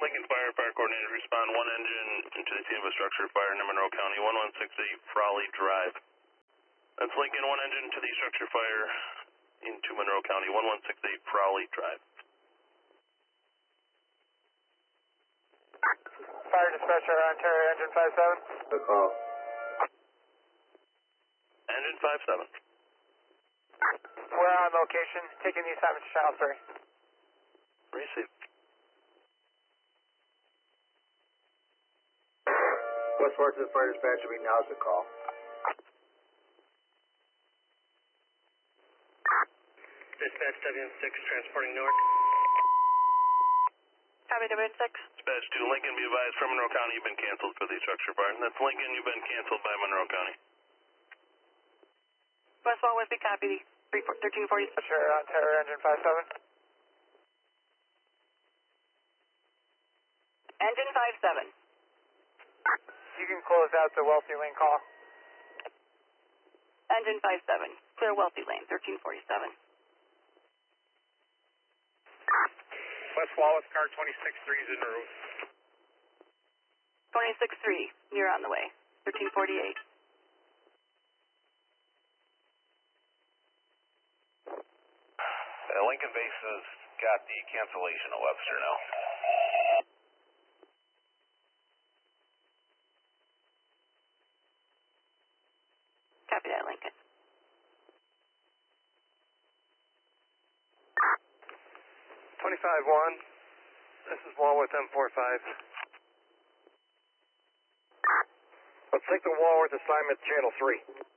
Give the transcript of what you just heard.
Lincoln Fire Coordinator, respond 1 engine into the scene of a structure fire in Monroe County, 1168 Frawley Drive. That's Lincoln, 1 engine to the structure fire into Monroe County, 1168 Frawley Drive. Fire dispatcher, Ontario, engine 57. Good call. Engine 57. We're on location, taking the assignment to Channel 3. Receive. West Washington Fire Dispatcher, we now's the call. Dispatch WN6 transporting north. Copy, WN6. Dispatch 2, Lincoln, be advised from Monroe County, you've been canceled for the structure fire. That's Lincoln, you've been canceled by Monroe County. Westwall, Westby, copy, 1340. Dispatcher, Ontario, engine 57. Engine 57. You can close out the Wealthy Lane call. Engine 57. Clear Wealthy Lane, 1347. West Wallace, car 26-3 is en route. 26-3, you're on the way, 1348. Lincoln Base has got the cancellation of Webster now. Copy that, Lincoln. 25-1, this is Walworth M45. Let's take the Walworth assignment, Channel 3.